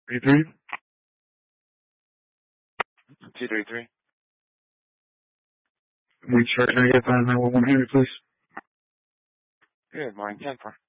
33? 233. Can I get that 911 Henry, please? Good morning, 10-4.